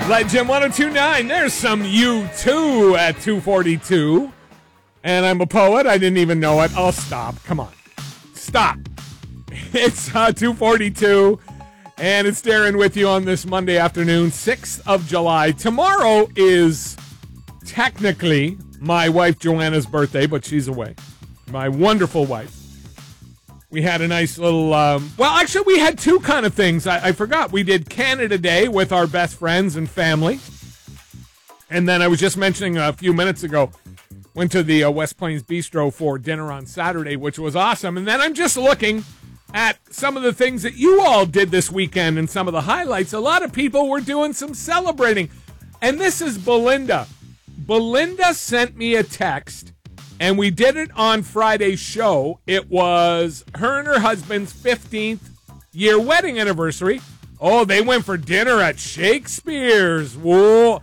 Legend 1029. There's some U2 at 242. And I'm a poet. I didn't even know it. I'll stop. Come on. Stop. It's 242. And it's Darren with you on this Monday afternoon, 6th of July. Tomorrow is technically my wife Joanna's birthday, but she's away. My wonderful wife. We had a nice little, actually we had two kind of things. I forgot. We did Canada Day with our best friends and family. And then I was just mentioning a few minutes ago, went to the West Plains Bistro for dinner on Saturday, which was awesome. And then I'm just looking at some of the things that you all did this weekend and some of the highlights. A lot of people were doing some celebrating. And this is Belinda. Belinda sent me a text, and we did it on Friday's show. It was her and her husband's 15th year wedding anniversary. Oh, they went for dinner at Shakespeare's. Whoa.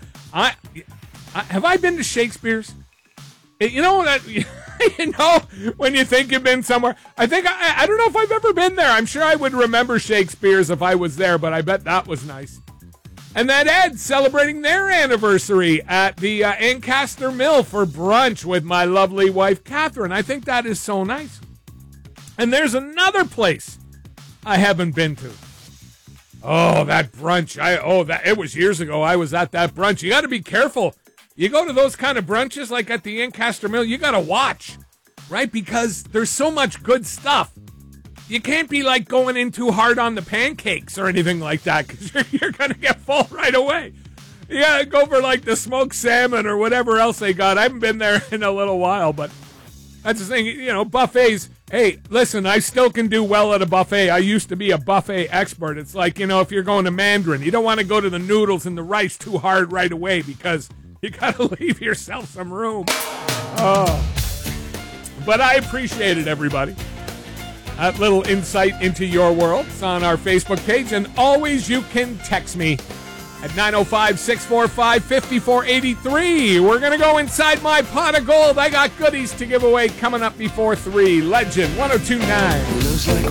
Have I been to Shakespeare's? You know that when you think you've been somewhere. I think I don't know if I've ever been there. I'm sure I would remember Shakespeare's if I was there, but I bet that was nice. And then Ed celebrating their anniversary at the Ancaster Mill for brunch with my lovely wife, Catherine. I think that is so nice. And there's another place I haven't been to. Oh, that brunch. It was years ago. I was at that brunch. You got to be careful. You go to those kind of brunches like at the Ancaster Mill, you got to watch, right? Because there's so much good stuff. You can't be like going in too hard on the pancakes or anything like that because you're going to get full right away. You got to go for like the smoked salmon or whatever else they got. I haven't been there in a little while, but that's the thing. Buffets. Hey, listen, I still can do well at a buffet. I used to be a buffet expert. It's like, if you're going to Mandarin, you don't want to go to the noodles and the rice too hard right away because you got to leave yourself some room. Oh. But I appreciate it, everybody. That little insight into your world. It's on our Facebook page. And always you can text me at 905-645-5483. We're going to go inside my pot of gold. I got goodies to give away coming up before 3. Legend 1029. Looks like